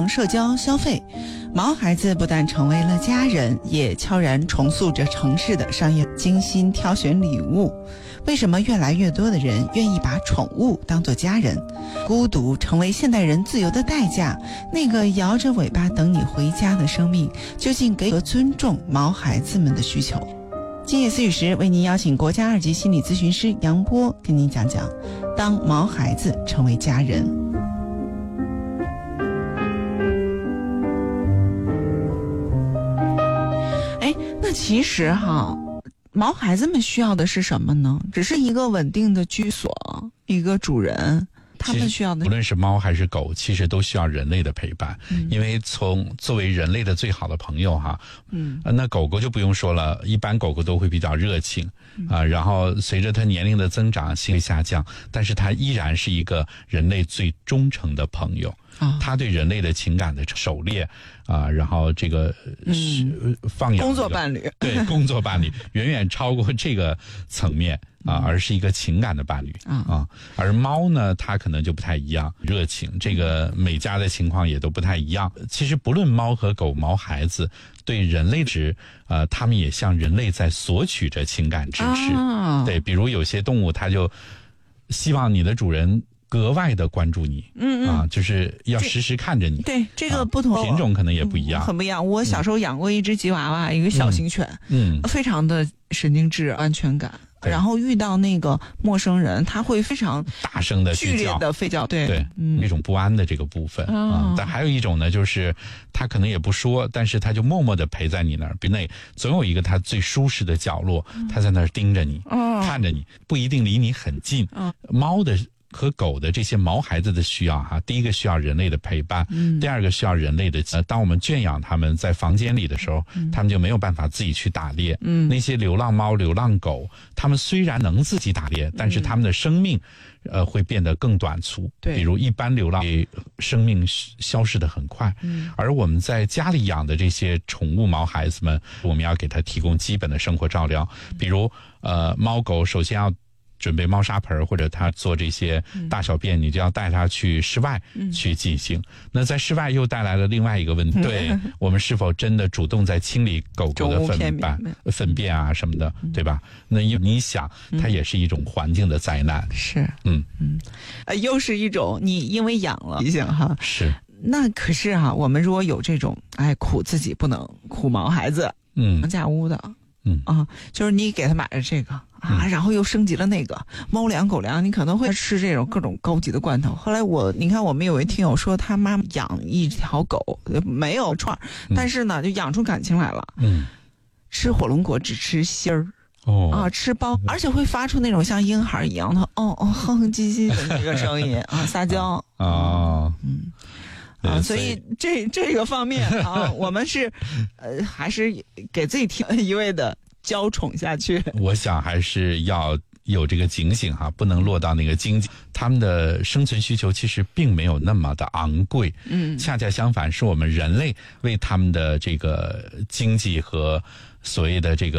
社交消费。毛孩子不但成为了家人，也悄然重塑着城市的商业，精心挑选礼物。为什么越来越多的人愿意把宠物当作家人？孤独成为现代人自由的代价，那个摇着尾巴等你回家的生命，究竟给予尊重毛孩子们的需求？今夜思语时为您邀请国家2级心理咨询师杨波跟您讲讲当毛孩子成为家人。那其实毛孩子们需要的是什么呢？只是一个稳定的居所，一个主人，他们需要的， 无论是猫还是狗，其实都需要人类的陪伴。因为作为人类的最好的朋友那狗狗就不用说了，一般狗狗都会比较热情然后随着它年龄的增长，性会下降，但是它依然是一个人类最忠诚的朋友。他对人类的情感的狩猎然后这个放养工作伴侣， 对，工作伴侣远远超过这个层面而是一个情感的伴侣而猫呢，它可能就不太一样，热情，这个每家的情况也都不太一样。其实不论猫和狗，毛孩子对人类他们也向人类在索取着情感支持对，比如有些动物它就希望你的主人格外的关注你就是要时时看着你。 对，这个不同品种可能也不一样很不一样。我小时候养过一只吉娃娃一个小型犬非常的神经质，安全感，然后遇到那个陌生人他会非常大声的剧烈的吠叫，对那种不安的这个部分但还有一种呢，就是他可能也不说，但是他就默默的陪在你那儿，总有一个他最舒适的角落他在那儿盯着你看着你，不一定离你很近猫的和狗的这些毛孩子的需要第一个需要人类的陪伴第二个需要人类的当我们圈养他们在房间里的时候他们就没有办法自己去打猎那些流浪猫流浪狗他们虽然能自己打猎但是他们的生命会变得更短促比如一般流浪生命消逝得很快而我们在家里养的这些宠物毛孩子们，我们要给他提供基本的生活照料比如猫狗首先要准备猫砂盆，或者他做这些大小便你就要带他去室外去进行那在室外又带来了另外一个问题对，我们是否真的主动在清理狗狗的粪便什么的对吧？那你想它也是一种环境的灾难是又是一种你因为养了提醒是那可是我们如果有这种苦自己不能苦毛孩子家屋的就是你给他买了这个然后又升级了那个猫粮狗粮，你可能会吃这种各种高级的罐头。后来你看我们有一听友说他妈养一条狗没有串但是呢就养出感情来了吃火龙果只吃芯儿吃包，而且会发出那种像婴孩一样的哼哼唧唧的那个声音撒娇所以这个方面我们是还是给自己提一味的娇宠下去。 我想还是要有这个警醒不能落到那个经济，他们的生存需求其实并没有那么的昂贵恰恰相反是我们人类为他们的这个经济和所谓的这个